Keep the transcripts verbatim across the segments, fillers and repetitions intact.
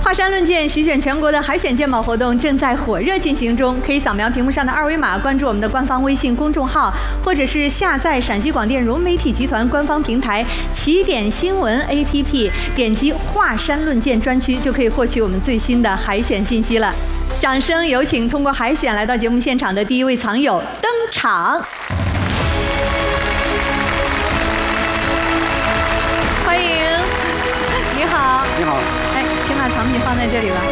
华山论剑席卷全国的海选鉴宝活动正在火热进行中，可以扫描屏幕上的二维码关注我们的官方微信公众号，或者是下载陕西广电融媒体集团官方平台起点新闻 A P P， 点击华山论剑专区就可以获取我们最新的海选信息了。掌声有请通过海选来到节目现场的第一位藏友登场。欢迎，你好。 你好。 哎，请把藏品放在这里吧。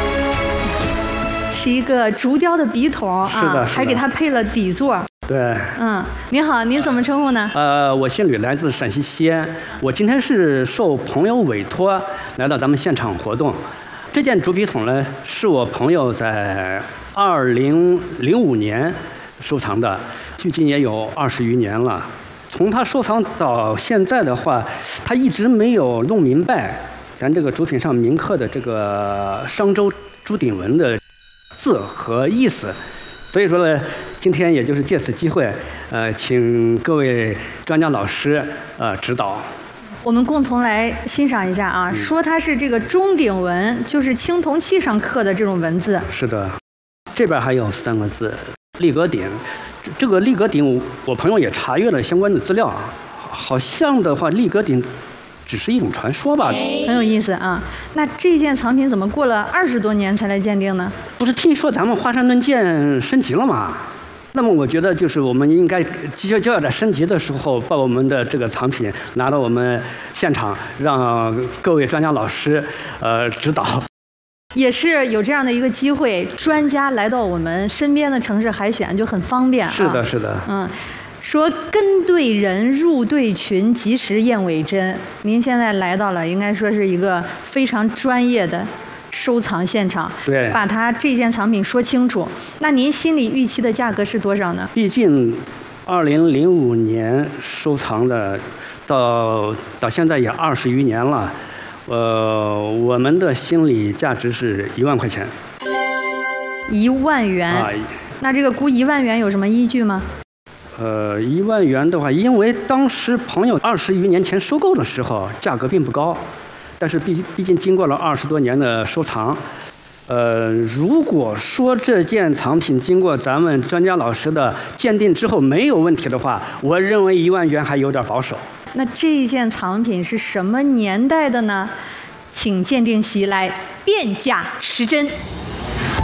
是一个竹雕的笔筒啊， 是的，是的， 还给它配了底座。 对。 嗯，你好，您怎么称呼呢？ 呃，我姓吕，来自陕西西安。我今天是受朋友委托来到咱们现场活动。这件竹笔筒呢，是我朋友在二零零五年收藏的，距今也有二十余年了。从他收藏到现在的话，他一直没有弄明白咱这个竹品上铭刻的这个商周朱鼎文的字和意思，所以说呢，今天也就是借此机会，呃，请各位专家老师呃指导。 我们共同来欣赏一下啊，嗯、说它是这个钟鼎文，就是青铜器上刻的这种文字。 是的，这边还有三个字“立格鼎”。这个立格鼎，我朋友也查阅了相关的资料啊，好像的话，立格鼎只是一种传说吧。 很有意思啊。那这件藏品怎么过了二十多年才来鉴定呢？ 不是听说咱们华山论剑升级了吗？那么我觉得就是我们应该就就要在升级的时候，把我们的这个藏品拿到我们现场，让各位专家老师呃指导。 也是有这样的一个机会，专家来到我们身边的城市海选就很方便啊。 是的，是的。 嗯，说跟对人入对群，及时验伪真。您现在来到了，应该说是一个非常专业的收藏现场。 对。把它这件藏品说清楚。那您心里预期的价格是多少呢？ 毕竟，二零零五年收藏的，到到现在也二十余年了。呃，我们的心理价值是一万块钱。 一万元。啊，那这个估一万元有什么依据吗？ 呃，一万元的话，因为当时朋友二十余年前收购的时候价格并不高，但是毕毕竟经过了二十多年的收藏，呃，如果说这件藏品经过咱们专家老师的鉴定之后没有问题的话，我认为一万元还有点保守。 那这件藏品是什么年代的呢？请鉴定席来辨假识真。